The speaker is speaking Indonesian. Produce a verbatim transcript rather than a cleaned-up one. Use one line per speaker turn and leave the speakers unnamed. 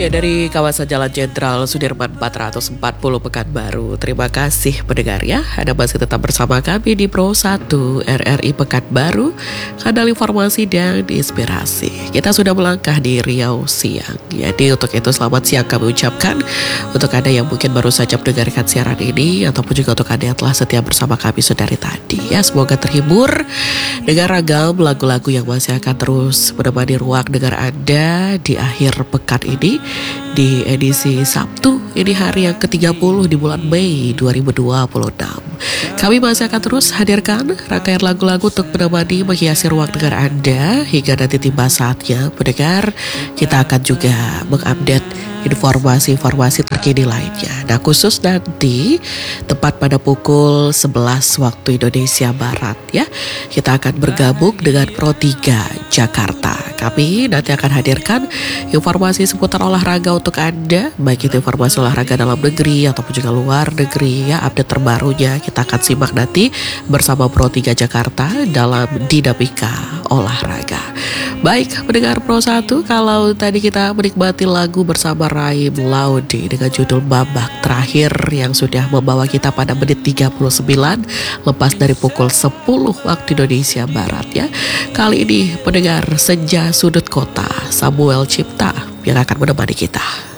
Ya, dari kawasan Jalan Jenderal Sudirman empat ratus empat puluh Pekanbaru. Terima kasih pendengar ya. Anda masih tetap bersama kami di Pro satu R R I Pekanbaru, kanal informasi dan inspirasi. Kita sudah melangkah di Riau siang. Jadi untuk itu selamat siang kami ucapkan untuk Anda yang mungkin baru saja mendengarkan siaran ini, ataupun juga untuk Anda yang telah setia bersama kami dari tadi ya. Semoga terhibur dengan ragam lagu-lagu yang masih akan terus menemani ruang dengar Anda di akhir pekan ini, di edisi Sabtu, ini hari yang ke tiga puluh di bulan Mei dua ribu dua puluh enam. Kami masih akan terus hadirkan rangkaian lagu-lagu untuk menemani menghiasi ruang dengar Anda hingga nanti tiba saatnya pendengar kita akan juga mengupdate informasi-informasi terkini lainnya. Nah, khusus nanti tepat pada pukul sebelas waktu Indonesia Barat ya, kita akan bergabung dengan Pro tiga Jakarta. Kami nanti akan hadirkan informasi seputar olahraga untuk Anda, baik itu informasi olahraga dalam negeri ataupun juga luar negeri ya. Update terbarunya kita akan simak nanti bersama Pro tiga Jakarta dalam dinamika olahraga. Baik, pendengar Pro satu, kalau tadi kita menikmati lagu bersama Raim Laude dengan judul Babak Terakhir yang sudah membawa kita pada menit tiga puluh sembilan lepas dari pukul sepuluh waktu Indonesia Barat ya. Kali ini pendengar Senja Sudut Kota Samuel Cipta yang akan menemani kita.